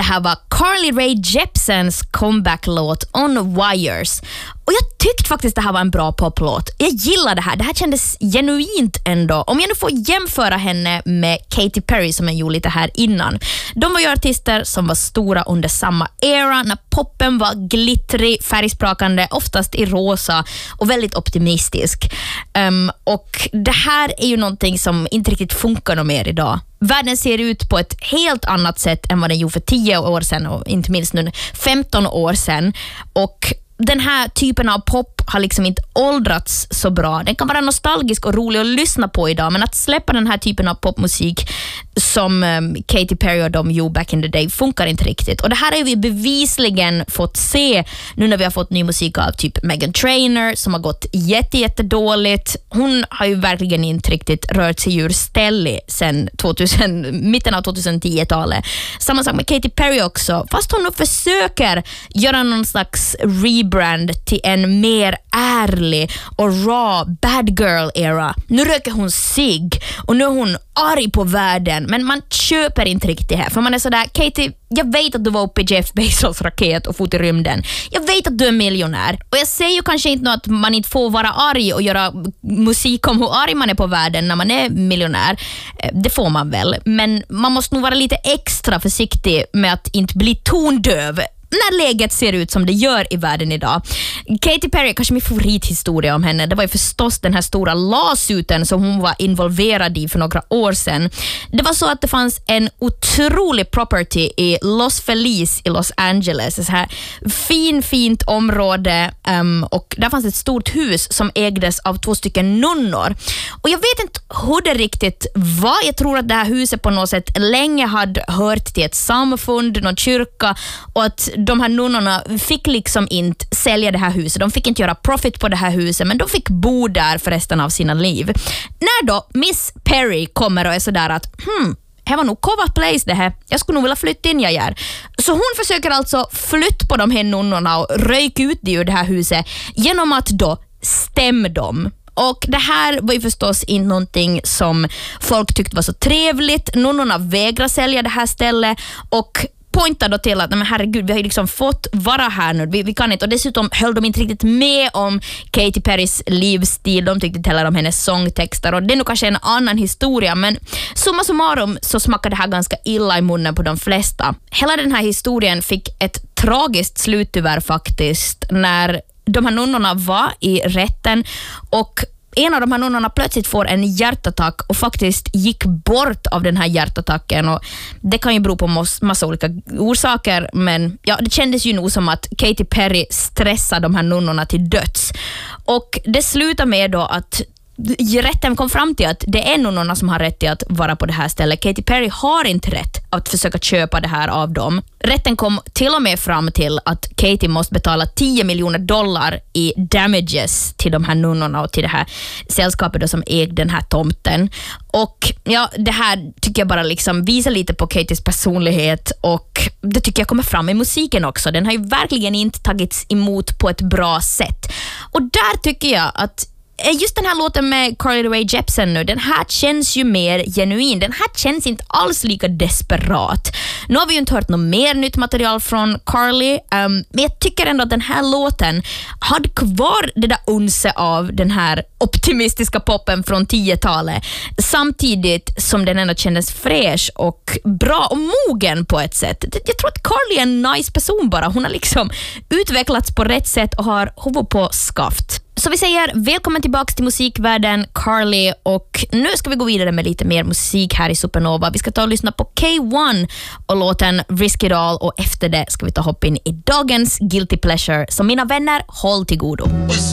här var Carly Rae Jepsens comeback-låt On Wires. Och jag tyckte faktiskt det här var en bra poplåt. Jag gillar det här. Det här kändes genuint ändå. Om jag nu får jämföra henne med Katy Perry som jag gjorde lite här innan. De var ju artister som var stora under samma era när poppen var glittrig, färgsprakande, oftast i rosa och väldigt optimistisk. Och det här är ju någonting som inte riktigt funkar något mer idag. Världen ser ut på ett helt annat sätt än vad den gjorde för 10 år sedan och inte minst nu 15 år sedan. Och den här typen av pop har liksom inte åldrats så bra. Den kan vara nostalgisk och rolig att lyssna på idag, men att släppa den här typen av popmusik som Katy Perry och de gjorde back in the day funkar inte riktigt. Och det här har vi bevisligen fått se nu när vi har fått ny musik av typ Meghan Trainor som har gått jättedåligt. Hon har ju verkligen inte riktigt rört sig ur stället sen mitten av 2010-talet. Samma sak med Katy Perry också. Fast hon försöker göra någon slags rebrand till en mer ärlig och raw bad girl era. Nu röker hon cigg och nu är hon arg på världen, men man köper inte riktigt det här. För man är sådär, Katy, jag vet att du var uppe i Jeff Bezos raket och fot i rymden. Jag vet att du är miljonär. Och jag säger ju kanske inte att man inte får vara arg och göra musik om hur arg man är på världen när man är miljonär. Det får man väl. Men man måste nog vara lite extra försiktig med att inte bli tondöv när läget ser ut som det gör i världen idag. Katy Perry, kanske min favorithistoria om henne, det var ju förstås den här stora lawsuiten som hon var involverad i för några år sedan. Det var så att det fanns en otrolig property i Los Feliz i Los Angeles, ett så här fint område, och där fanns ett stort hus som ägdes av 2 stycken nunnor. Och jag vet inte hur det riktigt var. Jag tror att det här huset på något sätt länge hade hört till ett samfund, någon kyrka, och att de här nunnorna fick liksom inte sälja det här huset. De fick inte göra profit på det här huset, men de fick bo där för resten av sina liv. När då Miss Perry kommer och är sådär att här var nog cover place det här. Jag skulle nog vilja flytta in jag gör. Så hon försöker alltså flytta på de här nunnorna och röka ut det ur det här huset genom att då stämma dem. Och det här var ju förstås inte någonting som folk tyckte var så trevligt. Nunnorna vägrar sälja det här stället och pointade då till att men herregud, vi har ju liksom fått vara här nu, vi kan inte. Och dessutom höll de inte riktigt med om Katy Perrys livsstil, de tyckte inte heller om hennes sångtexter, och det är nog kanske en annan historia, men summa summarum så smakade det här ganska illa i munnen på de flesta. Hela den här historien fick ett tragiskt slut tyvärr faktiskt, när de här nunnorna var i rätten och en av de här nunnorna plötsligt får en hjärtattack och faktiskt gick bort av den här hjärtattacken. Och det kan ju bero på massa olika orsaker, men ja, det kändes ju nog som att Katy Perry stressade de här nunnorna till döds. Och det slutar med då att rätten kom fram till att det är nunnorna som har rätt till att vara på det här stället. Katy Perry har inte rätt att försöka köpa det här av dem. Rätten kom till och med fram till att Katy måste betala $10 miljoner i damages till de här nunnorna och till det här sällskapet då som ägde den här tomten. Och ja, det här tycker jag bara liksom visar lite på Katys personlighet, och det tycker jag kommer fram i musiken också. Den har ju verkligen inte tagits emot på ett bra sätt. Och där tycker jag att just den här låten med Carly Rae Jepsen nu, den här känns ju mer genuin. Den här känns inte alls lika desperat. Nu har vi ju inte hört något mer nytt material från Carly, men jag tycker ändå att den här låten hade kvar det där unse av den här optimistiska poppen från 10-talet, samtidigt som den ändå kändes fräsch och bra och mogen på ett sätt. Jag tror att Carly är en nice person bara. Hon har liksom utvecklats på rätt sätt och har huvud på skaft. Så vi säger välkommen tillbaka till musikvärlden, Carly, och nu ska vi gå vidare med lite mer musik här i Supernova. Vi ska ta och lyssna på K1 och låten Risk It All, och efter det ska vi ta hopp in i dagens Guilty Pleasure. Så mina vänner, håll till godo.